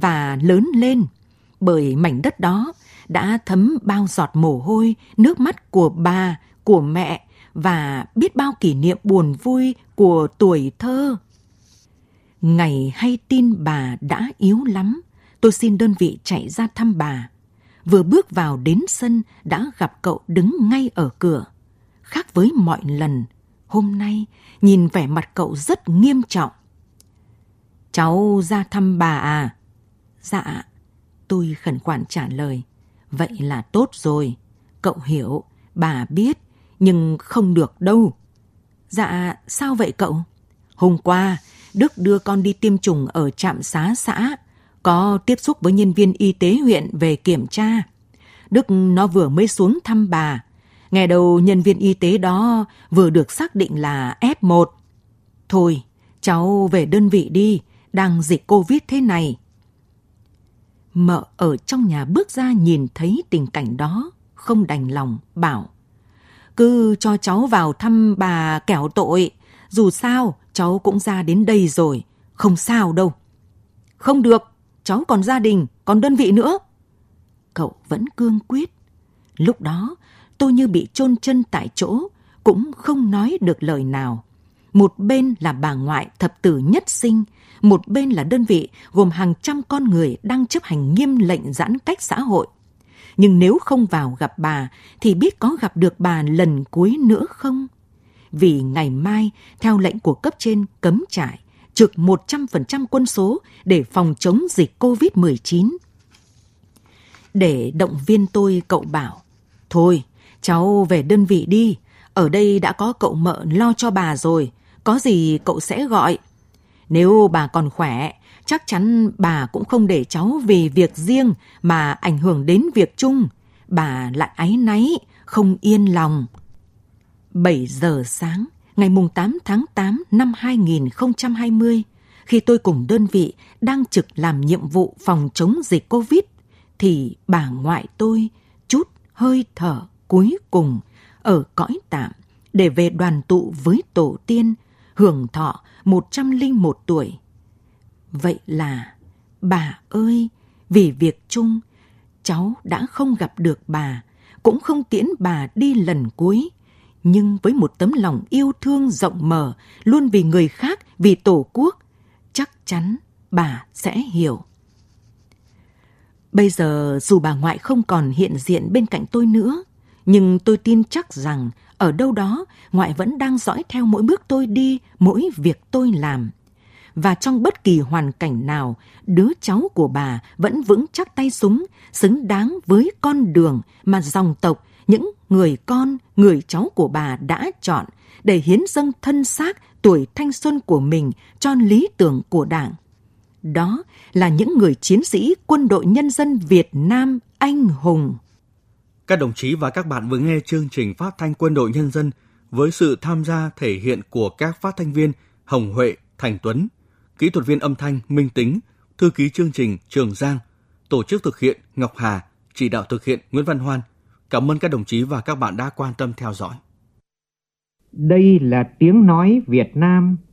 và lớn lên, bởi mảnh đất đó đã thấm bao giọt mồ hôi, nước mắt của bà, của mẹ và biết bao kỷ niệm buồn vui của tuổi thơ. Ngày hay tin bà đã yếu lắm, tôi xin đơn vị chạy ra thăm bà. Vừa bước vào đến sân đã gặp cậu đứng ngay ở cửa. Khác với mọi lần, hôm nay nhìn vẻ mặt cậu rất nghiêm trọng. Cháu ra thăm bà à? Dạ, tôi khẩn khoản trả lời. Vậy là tốt rồi. Cậu hiểu, bà biết, nhưng không được đâu. Dạ, sao vậy cậu? Hôm qua, Đức đưa con đi tiêm chủng ở trạm xá xã, có tiếp xúc với nhân viên y tế huyện về kiểm tra. Đức nó vừa mới xuống thăm bà. Nghe đầu nhân viên y tế đó vừa được xác định là F1. Thôi, cháu về đơn vị đi, đang dịch Covid thế này. Mợ ở trong nhà bước ra nhìn thấy tình cảnh đó, không đành lòng, bảo: cứ cho cháu vào thăm bà kẻo tội, dù sao cháu cũng ra đến đây rồi, không sao đâu. Không được, cháu còn gia đình, còn đơn vị nữa. Cậu vẫn cương quyết. Lúc đó tôi như bị chôn chân tại chỗ, cũng không nói được lời nào. Một bên là bà ngoại thập tử nhất sinh, một bên là đơn vị gồm hàng trăm con người đang chấp hành nghiêm lệnh giãn cách xã hội. Nhưng nếu không vào gặp bà thì biết có gặp được bà lần cuối nữa không? Vì ngày mai, theo lệnh của cấp trên cấm trại, trực 100% quân số để phòng chống dịch Covid-19. Để động viên tôi, cậu bảo: thôi, cháu về đơn vị đi, ở đây đã có cậu Mợ lo cho bà rồi, có gì cậu sẽ gọi. Nếu bà còn khỏe, chắc chắn bà cũng không để cháu vì việc riêng mà ảnh hưởng đến việc chung. Bà lại áy náy, không yên lòng. 7 giờ sáng, ngày 8 tháng 8 năm 2020, khi tôi cùng đơn vị đang trực làm nhiệm vụ phòng chống dịch Covid, thì bà ngoại tôi chút hơi thở cuối cùng ở cõi tạm để về đoàn tụ với tổ tiên, hưởng thọ 101 tuổi. Vậy là, bà ơi, vì việc chung, cháu đã không gặp được bà, cũng không tiễn bà đi lần cuối. Nhưng với một tấm lòng yêu thương rộng mở, luôn vì người khác, vì Tổ quốc, chắc chắn bà sẽ hiểu. Bây giờ dù bà ngoại không còn hiện diện bên cạnh tôi nữa, nhưng tôi tin chắc rằng ở đâu đó ngoại vẫn đang dõi theo mỗi bước tôi đi, mỗi việc tôi làm. Và trong bất kỳ hoàn cảnh nào, đứa cháu của bà vẫn vững chắc tay súng, xứng đáng với con đường mà dòng tộc, những người con, người cháu của bà đã chọn để hiến dâng thân xác tuổi thanh xuân của mình cho lý tưởng của Đảng. Đó là những người chiến sĩ Quân đội Nhân dân Việt Nam anh hùng. Các đồng chí và các bạn vừa nghe chương trình phát thanh Quân đội Nhân dân với sự tham gia thể hiện của các phát thanh viên Hồng Huệ, Thành Tuấn, kỹ thuật viên âm thanh Minh Tính, thư ký chương trình Trường Giang, tổ chức thực hiện Ngọc Hà, chỉ đạo thực hiện Nguyễn Văn Hoan. Cảm ơn các đồng chí và các bạn đã quan tâm theo dõi. Đây là tiếng nói Việt Nam